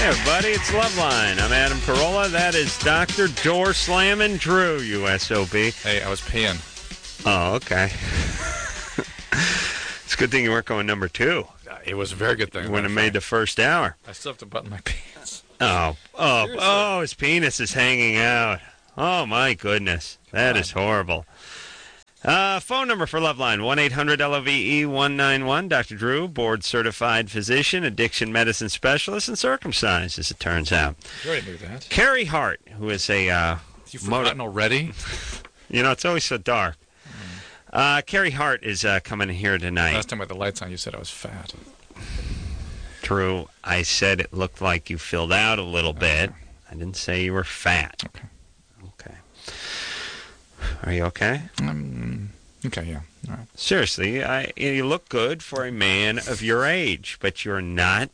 Hey, everybody, it's Loveline. I'm Adam Carolla. That is Dr. Door Slamming Drew, USOB. Hey, I was peeing. Oh, okay. It's a good thing you weren't going number 2. It was a very good thing. You wouldn't have made the first hour. I still have to button my pants. Oh, his penis is hanging out. Oh, my goodness. That is horrible. Phone number for Loveline, 1-800-LOVE-191. Dr. Drew, board-certified physician, addiction medicine specialist, and circumcised, as it turns out. You already knew that. Carrie Hart, who is a... You've forgotten already? You know, it's always so dark. Carrie Hart is coming here tonight. Last time with the lights on, you said I was fat. True. I said it looked like you filled out a little bit. I didn't say you were fat. Okay. Are you okay? Okay, yeah. All right. Seriously, you look good for a man of your age, but you're not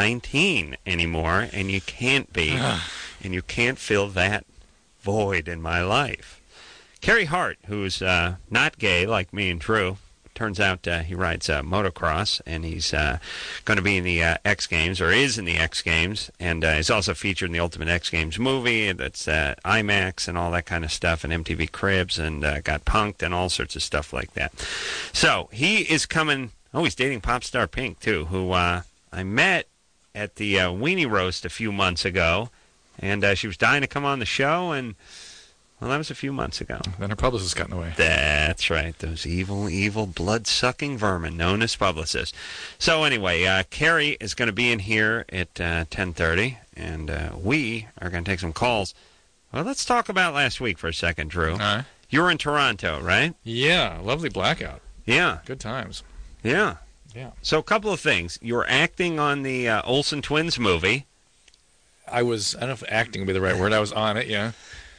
19 anymore, and you can't be, and you can't fill that void in my life. Carrie Hart, who's not gay like me and Drew, turns out he rides motocross, and he's going to be in the X Games, or is in the X Games, and he's also featured in the Ultimate X Games movie that's IMAX and all that kind of stuff, and MTV Cribs, and got punked and all sorts of stuff like that. So he is coming. Oh, he's dating pop star Pink, too, who I met at the Weenie Roast a few months ago, and she was dying to come on the show, and... Well, that was a few months ago. Then her publicist got in the way. That's right. Those evil, evil, blood-sucking vermin known as publicists. So anyway, Carrie is going to be in here at 10:30, and we are going to take some calls. Well, let's talk about last week for a second, Drew. All right. You were in Toronto, right? Yeah, lovely blackout. Yeah. Good times. Yeah. Yeah. So a couple of things. You were acting on the Olsen Twins movie. I don't know if acting would be the right word. I was on it, yeah.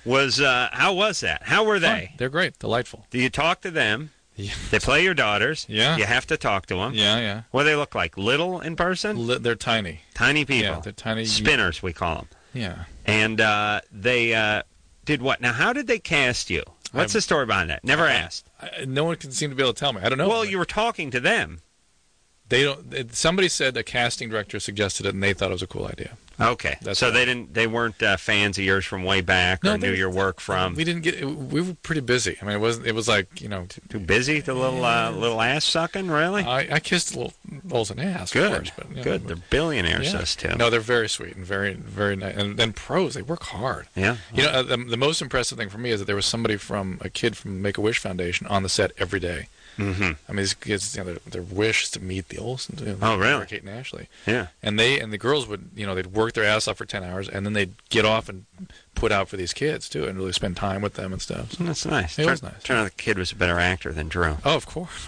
How was that? How were they? Fun. They're great. Delightful. Do you talk to them? Yeah. They play your daughters. Yeah. You have to talk to them. Yeah. What do they look like? Little in person? They're tiny. Tiny people. Yeah, they're tiny. Spinners, we call them. Yeah. And they did what? Now, how did they cast you? What's the story behind that? Never asked. No one can seem to be able to tell me. I don't know. Well, you were talking to them. They don't. Somebody said a casting director suggested it, and they thought it was a cool idea. Okay, so they weren't fans of yours from way back, or knew your work from. We didn't get. We were pretty busy. I mean, it was like too busy. The little ass sucking, really. I kissed a little Olsen ass. Good, of course, but, good. They're billionaires, us too. No, they're very sweet and very very nice. And then pros, they work hard. Yeah. The most impressive thing for me is that there was somebody a kid from Make-A-Wish Foundation on the set every day. Mm-hmm. I mean, these kids, their wish is to meet the Olsens. Oh, really? Kate and Ashley. Yeah. And the girls would, they'd work their ass off for 10 hours, and then they'd get off and put out for these kids too, and really spend time with them and stuff. So that's nice. It was nice. Turned out the kid was a better actor than Drew. Oh, of course.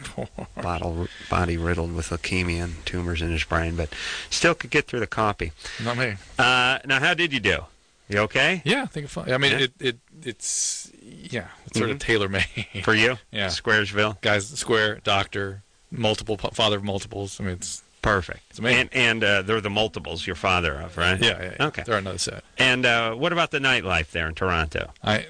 Body riddled with leukemia and tumors in his brain, but still could get through the copy. Not me. Now, how did you do? You okay? Yeah, I think it's fun. I mean, it's sort of tailor-made. For you? Yeah. Squaresville? Guys, square, doctor, father of multiples. I mean, it's... Perfect. It's amazing. And they're the multiples you're father of, right? Yeah. Okay. They're on another set. And what about the nightlife there in Toronto? I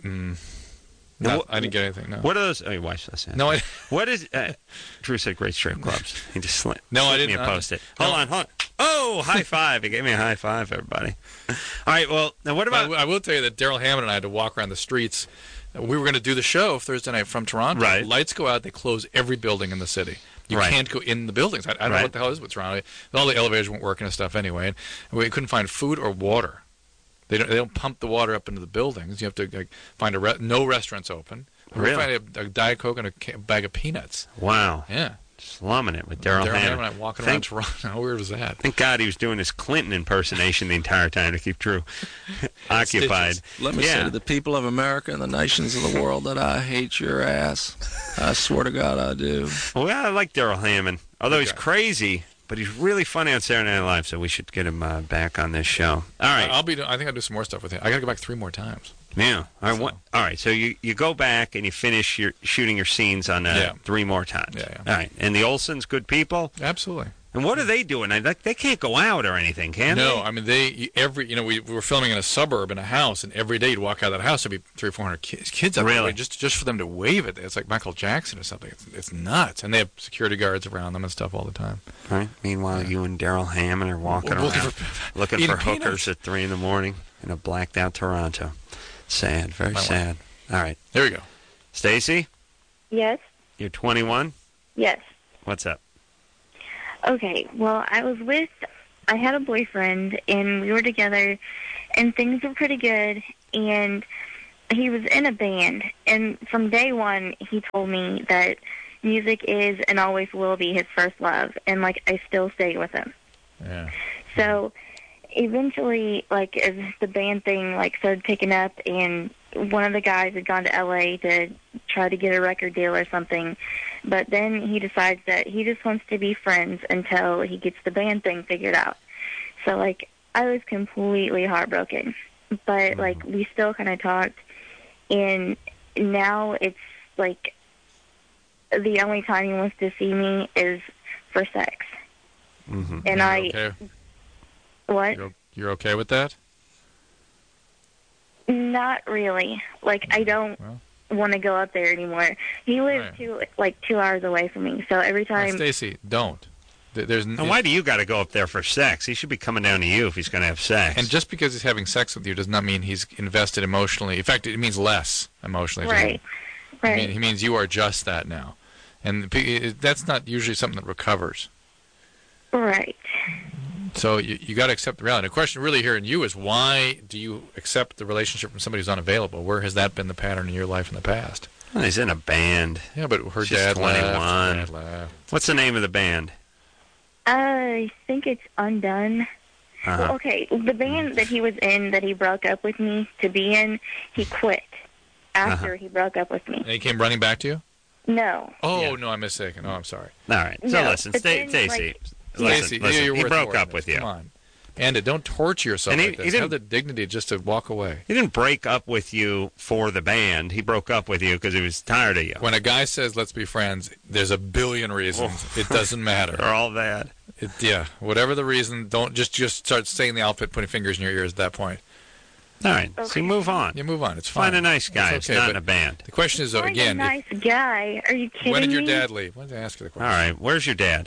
didn't get anything, no. What are those? Oh, your wife's listening. No, What is... Drew said great strip clubs. He just slipped I didn't. me a post-it. Hold on. Oh, high five. He gave me a high five, everybody. All right, well, now what about... I will tell you that Daryl Hammond and I had to walk around the streets. We were going to do the show Thursday night from Toronto. Right. Lights go out. They close every building in the city. You can't go in the buildings. I don't know what the hell is with Toronto. All the elevators weren't working and stuff anyway. And we couldn't find food or water. They don't pump the water up into the buildings. You have to find no restaurants open. Really? We find a Diet Coke and a bag of peanuts. Wow. Yeah. Slumming it with Daryl Hammond. and I walking around Toronto. How weird was that? Thank God he was doing his Clinton impersonation the entire time to keep Drew occupied. Let me say to the people of America and the nations of the world that I hate your ass. I swear to God I do. Well, I like Daryl Hammond. Although he's crazy, but he's really funny on Saturday Night Live, so we should get him back on this show. All right. I think I'll do some more stuff with him. I got to go back 3 more times. Yeah. All right. So you go back and you finish shooting your scenes on 3 more times. Yeah. All right. And the Olsens, good people? Absolutely. And what are they doing? They can't go out or anything, can they? No, I mean we were filming in a suburb in a house, and every day you'd walk out of that house, there'd be 300 or 400 kids out Really? there just for them to wave at. It's like Michael Jackson or something. It's nuts, and they have security guards around them and stuff all the time. Right. Meanwhile, you and Daryl Hammond are walking Looking around looking eating for hookers peanuts. at 3 in the morning in a blacked out Toronto. Sad, very My sad. All right, There we go. Stacy, Yes. you're 21. Yes. What's up? Okay. Well, I had a boyfriend, and we were together, and things were pretty good, and he was in a band, and from day one, he told me that music is and always will be his first love, and, like, I still stay with him. Yeah. So eventually, like, as the band thing, like, started picking up, and one of the guys had gone to L.A. to try to get a record deal or something, but then he decides that he just wants to be friends until he gets the band thing figured out. So, like, I was completely heartbroken, but, like, we still kind of talked, and now it's, like, the only time he wants to see me is for sex. Mm-hmm. And Okay. What? You're okay with that? Not really. Like, I don't Well. want to go up there anymore. He lives Right. 2 hours away from me, so every time... Stacy, don't. There's And why do you got to go up there for sex? He should be coming down to you if he's going to have sex. And just because he's having sex with you does not mean he's invested emotionally. In fact, it means less emotionally. to Right. him. Right. He means you are just that now. And that's not usually something that recovers. Right. So you got to accept the reality. The question really here in you is, why do you accept the relationship from somebody who's unavailable? Where has that been the pattern in your life in the past? Well, he's in a band. Yeah, but her She's dad 21. left. Dad left. What's the name of the band? I think it's Undone. Uh-huh. Well, okay, the band that he was in, that he broke up with me to be in, he quit after he broke up with me. And he came running back to you? No. Oh, Yeah. no, I'm mistaken. Oh, I'm sorry. All right. So No, listen, but then, Stacy. like- Listen, Stacey, you're he worth broke more up than with this. you. Come on. And don't torture yourself And he like this. didn't- Have the dignity just to walk away. He didn't break up with you for the band. He broke up with you because he was tired of you. When a guy says, let's be friends, there's a billion reasons. It doesn't matter. They're all bad. Yeah, whatever the reason, don't just start saying the outfit, putting fingers in your ears at that point. All right. So Okay. you move on. You move on. It's fine. Find a nice guy. It's It's okay, not but in a band. The question is, though, I'm again, a nice guy. Are you kidding when did your me? dad leave? When did I ask you the All question? right. Where's your dad?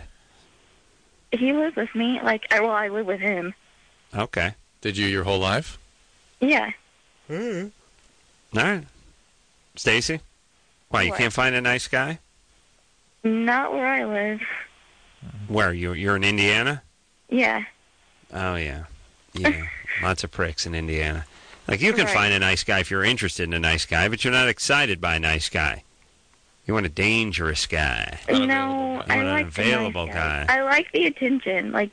He lives with me. Like, I live with him. Okay. Did you your whole life? Yeah. All right. Stacy? Why, you What? can't find a nice guy? Not where I live. Where? You're in Indiana? Yeah. Oh, yeah. Yeah. Lots of pricks in Indiana. Like, you can Right. find a nice guy if you're interested in a nice guy, but you're not excited by a nice guy. You want a dangerous guy. No, You I want an like available the nice guy. I like the attention. Like,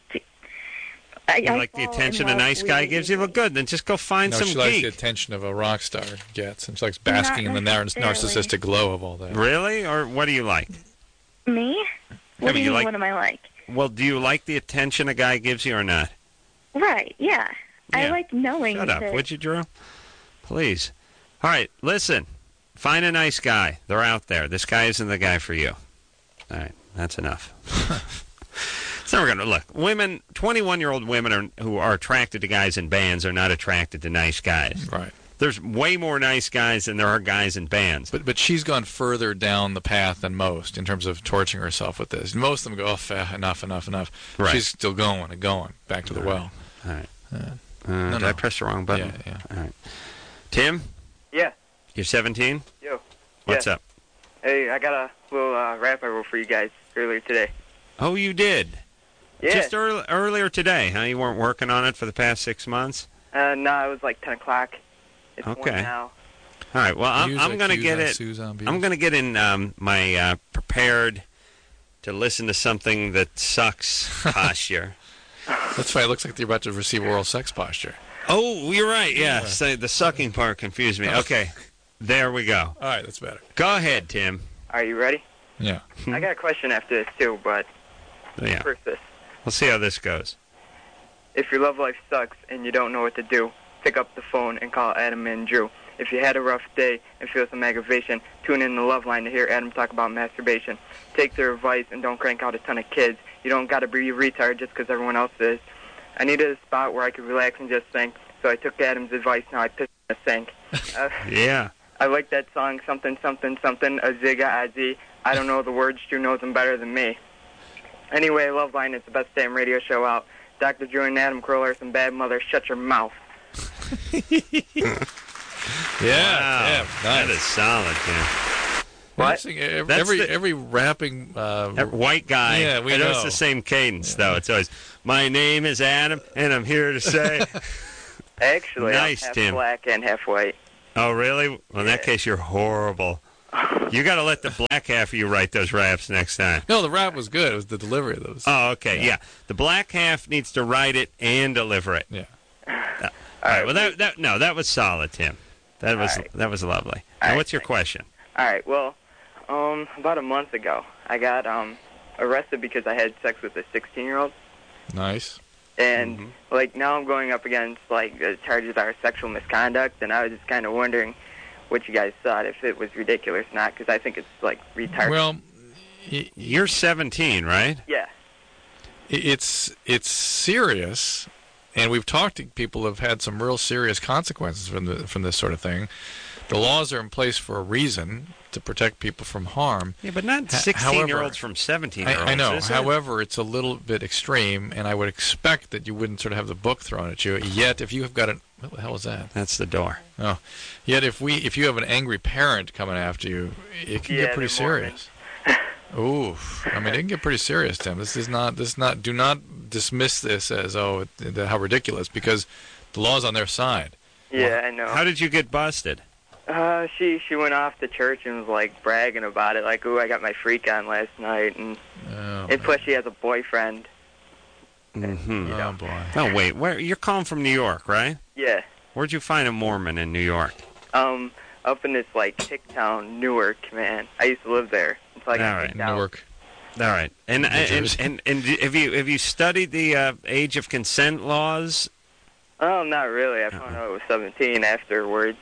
You like the attention a nice guy gives you? Well, good. Then just go find No, some she likes the geek. attention of a rock star gets. And she likes basking in the Not necessarily. narcissistic glow of all that. Really? Or what do you like? Me? What but do you you mean, like- what am I like? Well, do you like the attention a guy gives you or not? Right, yeah. I Yeah. like knowing Shut up, that... would you, Drew? Please. All right, listen. Find a nice guy. They're out there. This guy isn't the guy for you. All right, that's enough. It's never going to look. Women, 21-year-old women who are attracted to guys in bands are not attracted to nice guys. Right. There's way more nice guys than there are guys in bands. But she's gone further down the path than most in terms of torturing herself with this. Most of them go, enough. Right. She's still going, back to the well. All right. No, Did I press the wrong button? Yeah. All right. Tim, Yeah. you're 17? Yo. What's up? Hey, I got a little rap I wrote for you guys earlier today. Oh, you did? Yeah. Just earlier today, huh? You weren't working on it for the past 6 months? No, it was like 10 o'clock. It's Okay. 1 now. All right. Well, I'm going to get it. I'm going to get in my prepared to listen to something that sucks posture. That's why it looks like you're about to receive oral sex posture. Oh, you're right. Yeah. So the sucking part confused me. Okay. There we go. All right, that's better. Go ahead, Tim. Are you ready? Yeah. I got a question after this, too, but Yeah. first this. We'll see how this goes. If your love life sucks and you don't know what to do, pick up the phone and call Adam and Drew. If you had a rough day and feel some aggravation, tune in the Love Line to hear Adam talk about masturbation. Take their advice and don't crank out a ton of kids. You don't got to be a retard just because everyone else is. I needed a spot where I could relax and just think, so I took Adam's advice. Now I piss in the sink. Yeah. I like that song, something, something, something, a zigga, a z. I don't know the words. Stu knows them better than me. Anyway, Loveline is the best damn radio show out. Dr. Drew and Adam Carolla are some bad mothers. Shut your mouth. Yeah, Wow. nice. That is solid, Tim. What? Every rapping White guy. Yeah, we I know it's know. the same cadence, though. It's always, my name is Adam, and I'm here to say. Actually, Nice, I'm half Tim. black and half white. Oh, really? Well, in that case, you're horrible. You got to let the black half of you write those raps next time. No, the rap was good. It was the delivery of those. Oh, okay, yeah. The black half needs to write it and deliver it. Yeah. All right. Well, that was solid, Tim. That was lovely. Now, what's your question? All right. Well, about a month ago, I got arrested because I had sex with a 16-year-old. Nice. And like now I'm going up against like the charges are sexual misconduct, and I was just kind of wondering what you guys thought, if it was ridiculous or not, because I think it's like retarded. Well, You're 17, right? Yeah. it's serious, and we've talked to people who have had some real serious consequences from this sort of thing. The laws are in place for a reason, to protect people from harm. Yeah, but not 16-year-olds from 17-year-olds. I know. Is it? However, it's a little bit extreme, and I would expect that you wouldn't sort of have the book thrown at you. Yet, if you have got an... What the hell was that? That's the door. Oh. Yet, if you have an angry parent coming after you, it can get pretty serious. Ooh. I mean, it can get pretty serious, Tim. Do not dismiss this as, how ridiculous, because the law's on their side. Yeah, I know. How did you get busted? She went off to church and was like bragging about it, like, "Ooh, I got my freak on last night," and plus she has a boyfriend. Mm-hmm. Oh boy. Oh wait, you're calling from New York, right? Yeah. Where'd you find a Mormon in New York? Up in this like hick town, Newark, man. I used to live there. It's like All right, Newark. All right, and have you studied the age of consent laws? Oh, not really. I found out I was 17 afterwards.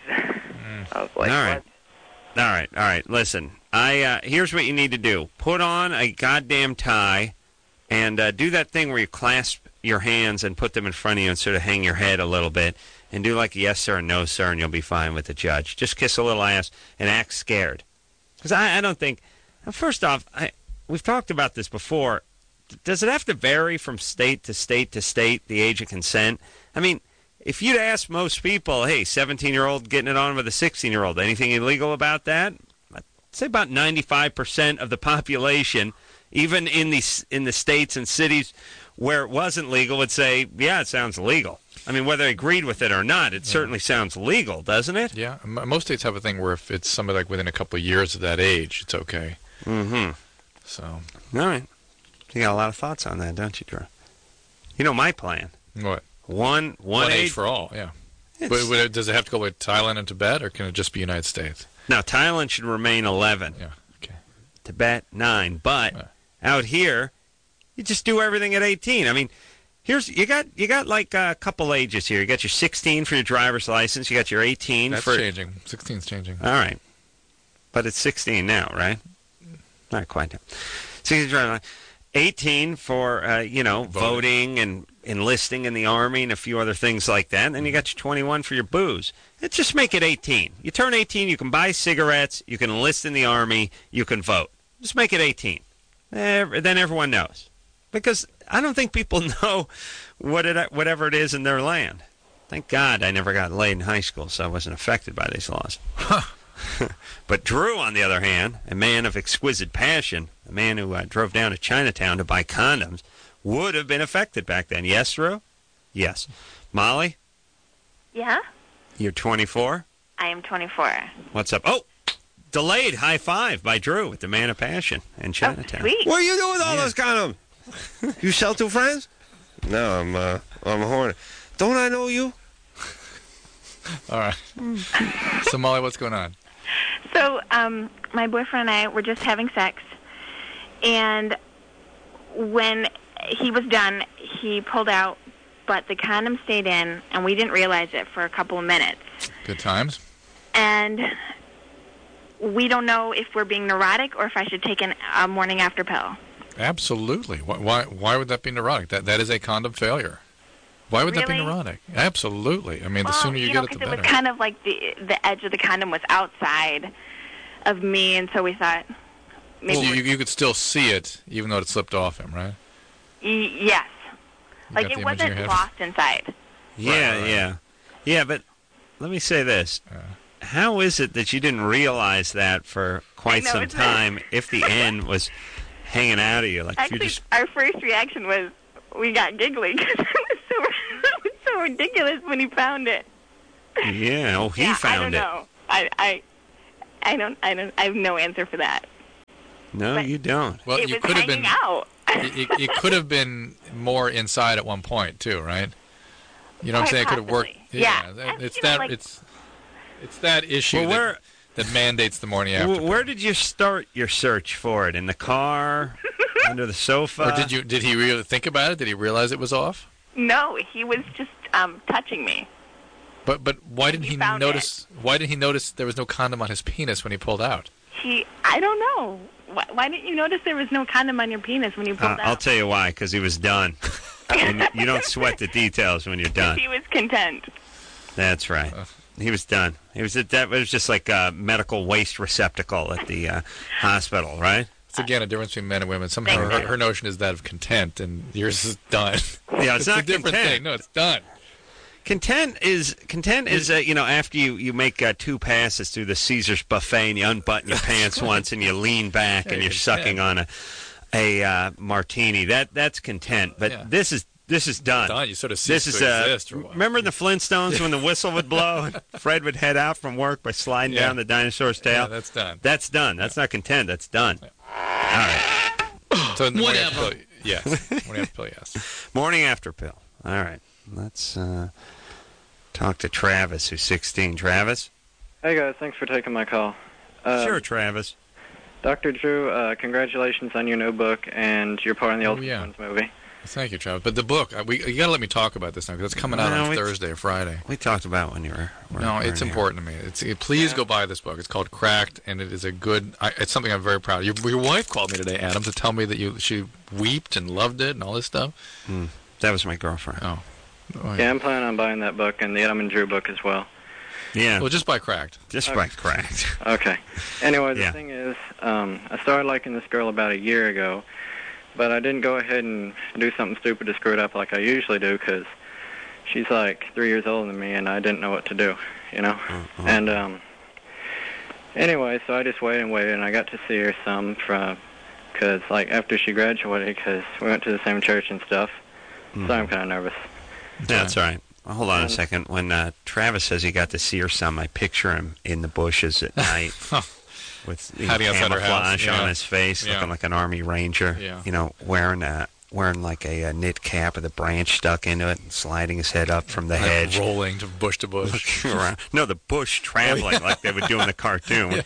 I was like, all right. what? All right. Listen, here's what you need to do. Put on a goddamn tie and do that thing where you clasp your hands and put them in front of you and sort of hang your head a little bit and do like a yes, sir, and no, sir, and you'll be fine with the judge. Just kiss a little ass and act scared. Because I don't think... First off, we've talked about this before. Does it have to vary from state to state to state, the age of consent? I mean... If you'd ask most people, hey, 17-year-old getting it on with a 16-year-old, anything illegal about that? I'd say about 95% of the population, even in the states and cities where it wasn't legal, would say, yeah, it sounds legal. I mean, whether they agreed with it or not, it certainly sounds legal, doesn't it? Yeah. Most states have a thing where if it's somebody like within a couple of years of that age, it's okay. Mm-hmm. So. All right. You got a lot of thoughts on that, don't you, Drew? You know my plan. What? One age for all, yeah. But does it have to go with Thailand and Tibet, or can it just be United States? Now, Thailand should remain 11. Yeah, okay. Tibet, 9. But out here, you just do everything at 18. I mean, you got like a couple ages here. You got your 16 for your driver's license. You got your 18 That's for... changing. 16's changing. All right. But it's 16 now, right? Not quite. 16 driver's license. 18 for, voting and enlisting in the Army and a few other things like that. And then you got your 21 for your booze. Just make it 18. You turn 18, you can buy cigarettes, you can enlist in the Army, you can vote. Just make it 18. Then everyone knows. Because I don't think people know whatever it is in their land. Thank God I never got laid in high school, so I wasn't affected by these laws. But Drew, on the other hand, a man of exquisite passion, a man who drove down to Chinatown to buy condoms, would have been affected back then. Yes, Drew? Yes. Molly? Yeah? You're 24? I am 24. What's up? Oh, delayed high five by Drew with the man of passion in Chinatown. Oh, sweet. What are you doing with all those condoms? You sell to friends? No, I'm horny. Don't I know you? All right. So, Molly, what's going on? So, my boyfriend and I were just having sex, and when he was done, he pulled out, but the condom stayed in, and we didn't realize it for a couple of minutes. Good times. And we don't know if we're being neurotic or if I should take a morning after pill. Absolutely. Why would that be neurotic? That is a condom failure. Why would that be Really? neurotic? Absolutely. I mean, the Well, sooner you get it, the 'cause it better. was kind of like the edge of the condom was outside of me, and so we thought maybe. So you could still see it, even though it slipped off him, right? Yes. You Like got the it image in your wasn't head? lost inside. Yeah, Right. yeah. But let me say this. How is it that you didn't realize that for quite know, some it's- time if the end was hanging out of you? Like if you Actually, just our first reaction was we got giggly because it was so ridiculous when he found it. yeah, oh, he yeah, found I it. don't know. I have no answer for that. No, But- you don't. Well, it you was could have hanging been. out. It could have been more inside at one point too, right? You know what I'm Quite saying? It could have worked. possibly. Yeah. It's You know, that. like- It's that issue Well, where that mandates the morning after. where did you start your search for it? In the car, under the sofa? Or did he really think about it? Did he realize it was off? No, he was just touching me. But why didn't He he found notice? Why didn't he notice there was no condom on his penis when he pulled out? I don't know. Why didn't you notice there was no condom on your penis when you pulled out? I'll tell you why. Because he was done. And you don't sweat the details when you're done. He was content. That's right. He was done. That was just like a medical waste receptacle at the hospital, right? It's again a difference between men and women. Somehow her notion is that of content, and yours is done. Yeah, it's not a different content. thing. No, it's done. Content is after you make 2 passes through the Caesar's buffet and you unbutton your pants once and you lean back and you're sucking on a martini. That's content. But Yeah. this is done. Done. You sort of This cease is to exist. For a while. remember the Flintstones when the whistle would blow and Fred would head out from work by sliding Yeah. down the dinosaur's tail? Yeah, that's done. That's done. That's not content. That's done. All right. So in the morning Whatever. after pill, yes. Morning after pill, yes. Morning after pill. All right. Let's talk to Travis, who's 16. Travis? Hey guys, thanks for taking my call. Sure, Travis. Dr. Drew, congratulations on your new book and your part in the Oh, Ultimate yeah. Twins movie. Thank you, Travis. But the book, you got to let me talk about this now because it's coming out No, on it's- Thursday or Friday. We talked about when you were. No, it's important to me. Please go buy this book. It's called Cracked, and it is a good. It's something I'm very proud of. Your wife called me today, Adam, to tell me that she weeped and loved it and all this stuff. That was my girlfriend. Oh, Yeah, I'm planning on buying that book and the Adam and Drew book as well. Yeah. Well, just buy Cracked. Just by cracked. Okay. Anyway, the Yeah. thing is, I started liking this girl about a year ago, but I didn't go ahead and do something stupid to screw it up like I usually do because she's like 3 years older than me and I didn't know what to do, you know? And anyway, so I just waited and I got to see her some because like after she graduated because we went to the same church and stuff, so I'm kind of nervous. That's all right. Well, hold on a second. When Travis says he got to see her some, I picture him in the bushes at night with Hiding outside her house. camouflage Yeah. on his face, Yeah. looking like an army ranger. Yeah. You know, wearing like a knit cap with a branch stuck into it and sliding his head up from the Like hedge. rolling to bush to bush. Around. No, the bush traveling like they would do in the cartoon.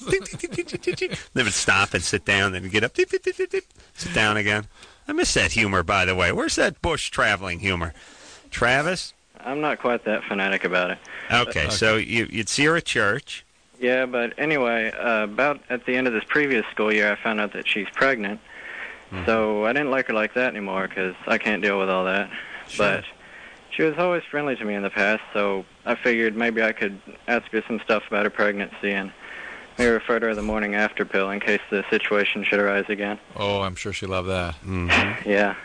They would stop and sit down, then get up, sit down again. I miss that humor, by the way. Where's that bush traveling humor? Travis? I'm not quite that fanatic about it. Okay, so you'd see her at church. Yeah, but anyway, about at the end of this previous school year, I found out that she's pregnant. So I didn't like her like that anymore because I can't deal with all that. Sure. But she was always friendly to me in the past, so I figured maybe I could ask her some stuff about her pregnancy and maybe refer to her the morning after pill in case the situation should arise again. Oh, I'm sure she loved that. Yeah.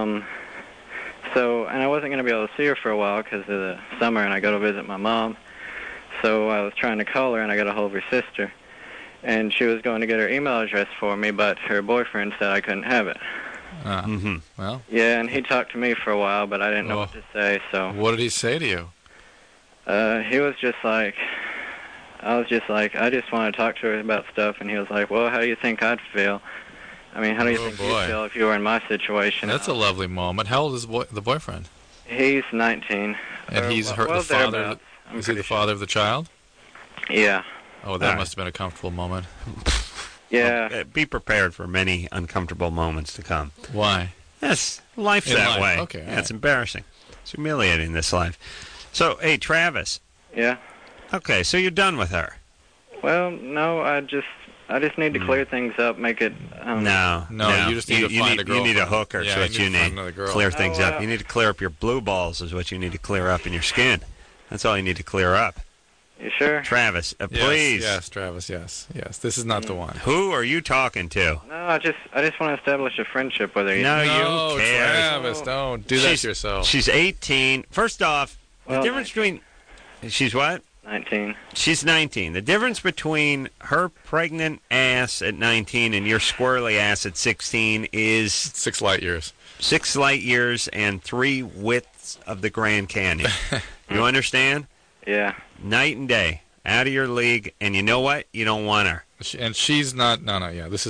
So, and I wasn't going to be able to see her for a while because of the summer, and I go to visit my mom. So I was trying to call her, and I got a hold of her sister. And she was going to get her email address for me, but her boyfriend said I couldn't have it. Well, Yeah, and he talked to me for a while, but I didn't know what to say, so... what did he say to you? He was just like... I was just like, I just want to talk to her about stuff, and he was like, well, how do you think I'd feel? I mean, how do you think boy. you'd feel if you were in my situation? That's a lovely moment. How old is the boyfriend? He's 19. And he's the father. thereabouts. Is he the father of the child? Yeah. Oh, that must have been a comfortable moment. Yeah. Be prepared for many uncomfortable moments to come. Why? Yes, life's In that life, way. okay, all Yeah, it's right. embarrassing. It's humiliating, this life. So, hey, Travis. Yeah. Okay, so you're done with her. Well, no, I just need to clear things up, make it. No, you just need to find a girl. You need a hooker. Yeah, so you need another girl. clear things up. You need to clear up your blue balls. Is what you need to clear up in your skin. That's all you need to clear up. You sure? Travis, please. Yes, Travis. Yes. This is not the one. Who are you talking to? No, I just want to establish a friendship with her. No, No, you care. Travis, don't do that to yourself. She's 18. First off, the difference between she's what? 19. She's 19. The difference between her pregnant ass at 19 and your squirrely ass at 16 is 6 light years. 6 light years and 3 widths of the Grand Canyon. You understand? Yeah. Night and day. Out of your league. And you know what? You don't want her. And she's not. No. Yeah. This is.